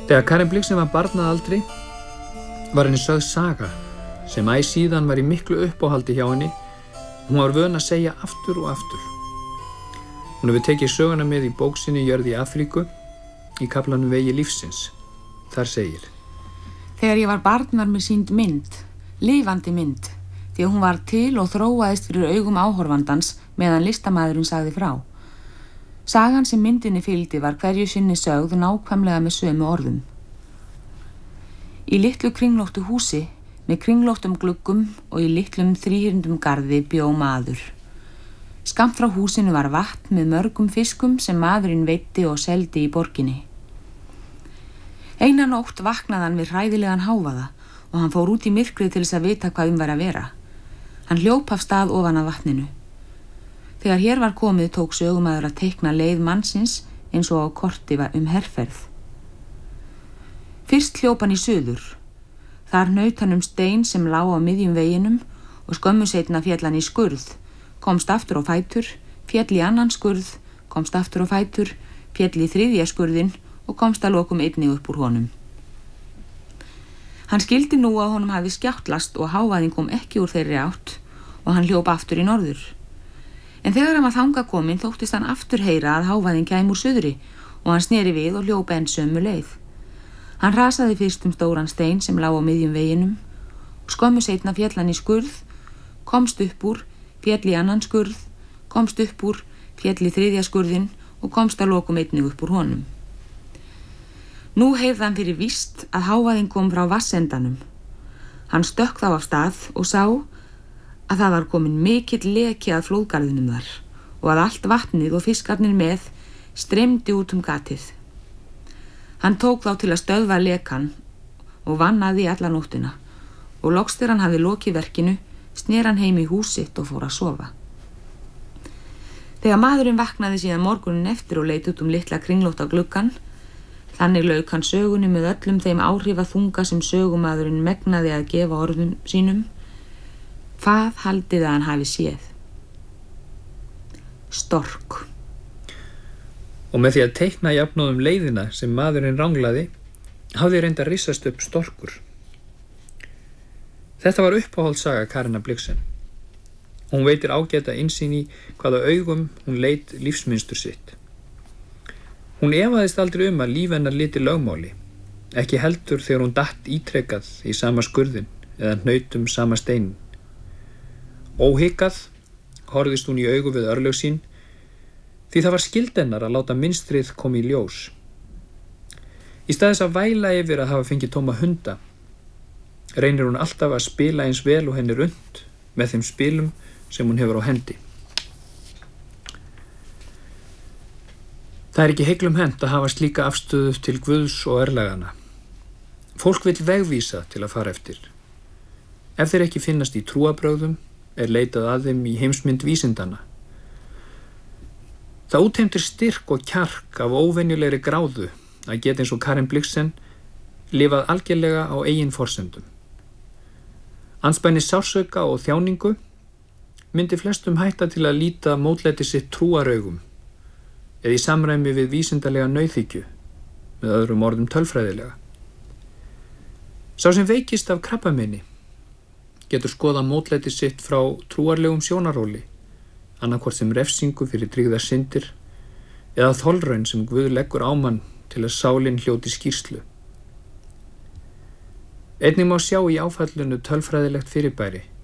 Þegar Karen Blixen var barn að aldri var henni sögð saga sem æ síðan var í miklu uppáhaldi hjá henni. Hún var vön að segja aftur og aftur. Hún hefur tekið söguna með í bók sinni Jörð í Afríku í kaflanum Vegi lífsins. Þar segir: Þegar ég var barn var mér sýnd mynd, lifandi mynd, því að hún var til og þróaðist fyrir augum áhorfandans meðan listamaðurinn sagði frá. Sagan sem myndinni fylgdi var hverju sinni sögð nákvæmlega með sömu orðum. Í litlu kringlóttu húsi, með kringlóttum gluggum og í litlum þríhyrndum garði bjó maður. Skammt frá húsinu var vatn með mörgum fiskum sem maðurinn veiddi og seldi í borginni. Eina nótt vaknaði hann við hræðilegan hávaða og hann fór út í myrkrið til þess að vita hvað væri að vera. Hann hljóp af stað ofan að vatninu. Þegar hér var komið tók sögumaður að teikna leið mannsins eins og á korti herferð. Fyrst hljóp hann í suður. Þar naut hann stein sem lá á miðjum veginum og skömmu seinna féll hann í skurð, komst aftur á fætur, féll í annan skurð, komst aftur á fætur, féll í þriðja skurðinn og komst að lokum einnig upp úr honum. Hann skildi nú að honum hafi skjáttlast og hávaðinn kom ekki úr þeirri átt og hann hljóp aftur í norður. En þegar hann var þangað kominn þóttist hann aftur heyra að hávaðinn kæmi úr suðri og hann sneri við og hljóp enn sömu leið. Hann rasaði fyrst stóran stein sem lá á miðjum veginum og skömmu seinna féll hann í skurð, komst upp úr, féll í annan skurð, komst upp úr, féll í þriðja skurðinn og komst að lokum einnig upp úr honum. Nú heyrði hann fyrir víst að hávaðinn kom frá vatnsendanum. Hann stökk þá af stað og sá að það var komin mikill leki að flóðgarðinum þar og að allt vatnið og fiskarnir með streymdi út gatið. Hann tók þá til að stöðva lekan og vann að því alla nóttina og loks þegar hann hafði lokið verkinu snér hann heim í hús sitt og fór að sofa. Þegar maðurinn vaknaði síðan morguninn eftir og leit út litla kringlótta gluggann, þannig lauk hann sögunni með öllum þeim áhrifaþunga sem sögumaðurinn megnaði að gefa orðum sínum. Hvað haldið að hann hafi séð? Stork. Og með því að teikna jafnóðum leiðina sem maðurinn ranglaði, hafði reynd að rissast upp storkur. Þetta var uppáhaldssaga Karenar Blixen. Hún veitir ágæta innsýn í hvaða augum hún leit lífsmynstur sitt. Hún efaðist aldrei að líf hennar liti lögmáli, ekki heldur þegar hún datt ítrekað í sama skurðin eða hnaut sama steinin. Óhikað horfðist hún í augu við örlög sín, því það var skyld hennar að láta mynstrið koma í ljós. Í stað þess að væla yfir að hafa fengið tóma hunda, reynir hún alltaf að spila eins vel og henni unnt með þeim spilum sem hún hefur á hendi. Það er ekki heiglum hent að hafa slíka afstöðu til Guðs og örlagana. Fólk vill vegvísa til að fara eftir. Ef þeir ekki finnast í trúarbrögðum, er leitað að þeim í heimsmynd vísindanna. Það útheimtir styrk og kjark af óvenjulegri gráðu að geta eins og Karen Blixen lifað algjörlega á eigin forsendum. Andspænis sársauka og þjáningu myndi flestum hætta til að líta mótlæti sitt trúaraugum eða í samræmi við vísindalega nauðhyggju, með öðrum orðum tölfræðilega. Sá sem veikist af krabbameini getur skoða mótlæti sitt frá trúarlegum sjónaróli, annarkvort sem refsingu fyrir tryggðar syndir eða þolraun sem Guð leggur á mann til að sálin hljóti skýrslu. Einnig má sjá í áfallinu tölfræðilegt fyrirbæri